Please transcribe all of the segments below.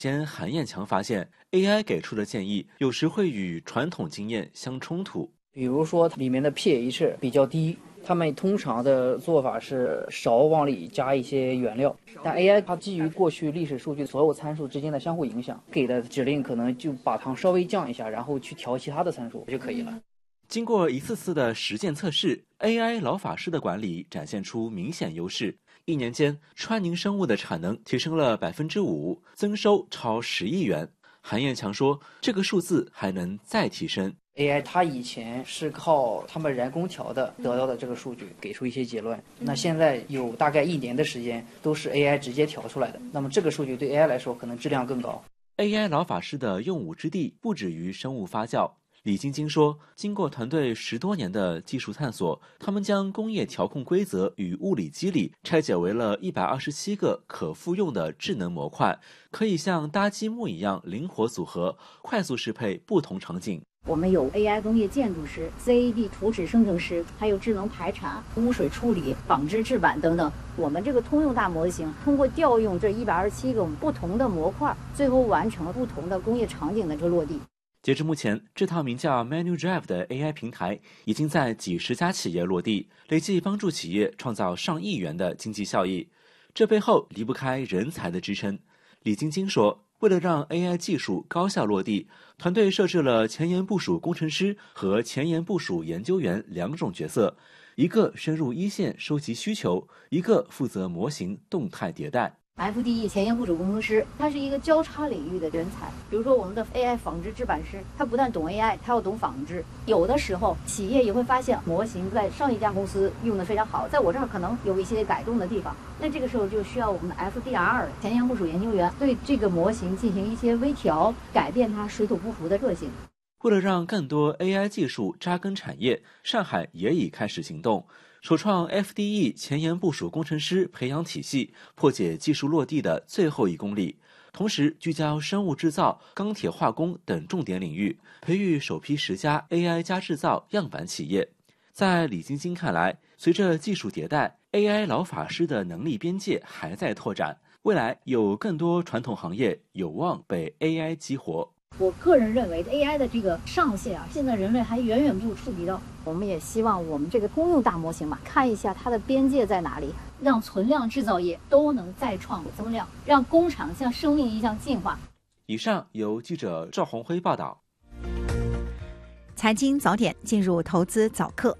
兼韩彦强发现 ，AI 给出的建议有时会与传统经验相冲突。 比如说，里面的 pH 比较低，他们通常的做法是少往里加一些原料，但 AI 它基于过去历史数据所有参数之间的相互影响，给的指令可能就把糖稍微降一下，然后去调其他的参数就可以了。 经过一次次的实践测试 ，AI 老法师的管理展现出明显优势。1年间，川宁生物的产能提升了5%，增收超10亿元。韩彦强说，这个数字还能再提升。 AI 它以前是靠他们人工调的得到的这个数据，给出一些结论。那现在有大概1年的时间都是 AI 直接调出来的，那么这个数据对 AI 来说可能质量更高。 AI 老法师的用武之地不止于生物发酵。李晶晶说，经过团队10多年的技术探索，他们将工业调控规则与物理机理拆解为了127个可复用的智能模块，可以像搭积木一样灵活组合，快速适配不同场景。 我们有 AI 工业建筑师、CAD 图纸生成师，还有智能排查、污水处理、纺织制板等等。我们这个通用大模型通过调用这127个不同的模块，最后完成了不同的工业场景的这个落地。 截至目前，这套名叫 ManuDrive 的 AI 平台已经在几十家企业落地，累计帮助企业创造上亿元的经济效益。这背后离不开人才的支撑。李晶晶说，为了让 AI 技术高效落地，团队设置了前沿部署工程师和前沿部署研究员2种角色，一个深入一线收集需求，一个负责模型动态迭代。 FDE 前沿部署工程师，他是一个交叉领域的人才。比如说我们的 AI 纺织制板师，他不但懂 AI， 他要懂纺织。有的时候企业也会发现模型在上一家公司用的非常好，在我这儿可能有一些改动的地方，那这个时候就需要我们的 FDR 前沿部署研究员对这个模型进行一些微调，改变它水土不服的特性。 为了让更多 AI 技术扎根产业，上海也已开始行动，首创 FDE 前沿部署工程师培养体系，破解技术落地的最后1公里，同时聚焦生物制造、钢铁化工等重点领域，培育首批10家 AI 加制造样板企业。在李晶晶看来，随着技术迭代， AI 老法师的能力边界还在拓展，未来有更多传统行业有望被 AI 激活。 我个人认为 AI 的这个上限现在人类还远远没有触及到。我们也希望我们这个通用大模型嘛，看一下它的边界在哪里，让存量制造业都能再创增量，让工厂像生命一样进化。 以上由记者赵红辉报道。 财经早点进入投资早课，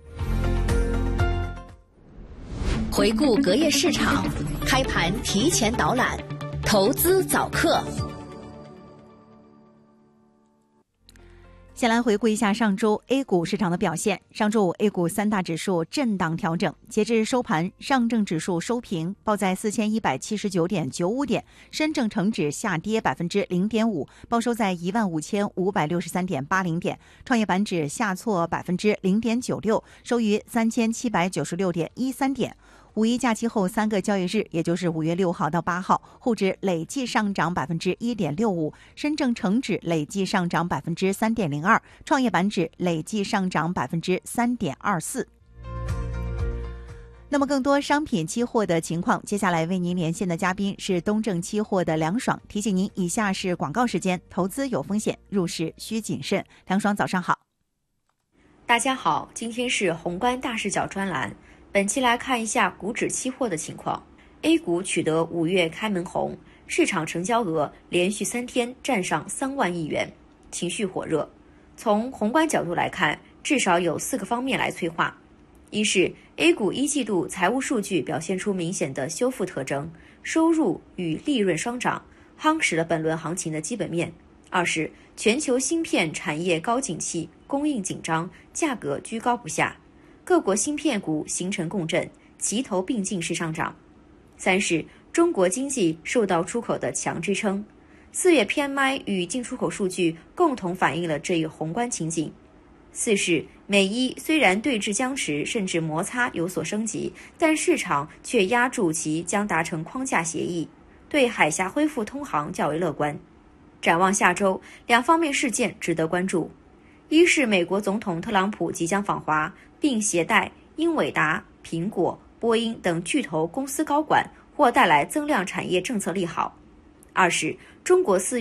回顾隔夜市场，开盘提前导览，投资早课。 先来回顾一下上周 A 股市场的表现。上周五 A 股3大指数震荡调整，截至收盘，上证指数收平，报在4179.95点；深证成指下跌0.5%，报收在15563.80点；创业板指下挫0.96%，收于3796.13点。五一假期后3个交易日，也就是5月6号到8号，沪指累计上涨1.65%，深证成指累计上涨3.02%，创业板指累计上涨3.24%。那么更多商品期货的情况，接下来为您连线的嘉宾是东证期货的梁爽。提醒您，以下是广告时间，投资有风险，入市需谨慎。梁爽，早上好。 大家好，今天是宏观大视角专栏。本期来看一下股指期货的情况。A 股取得5月开门红，市场成交额连续3天站上3万亿元，情绪火热。从宏观角度来看，至少有4个方面来催化。一是 A 股1季度财务数据表现出明显的修复特征，收入与利润双涨，夯实了本轮行情的基本面。二是全球芯片产业高景气，供应紧张，价格居高不下，各国芯片股形成共振，齐头并进式上涨。三是中国经济受到出口的强支撑，4月 PMI 与进出口数据共同反映了这一宏观情景。四是美伊虽然对峙僵持，甚至摩擦有所升级，但市场却压住其将达成框架协议，对海峡恢复通航较为乐观。展望下周，2方面事件值得关注。一是美国总统特朗普即将访华，并携带英伟达、苹果、波音等巨头公司高管，或带来增量产业政策利好。二是中国4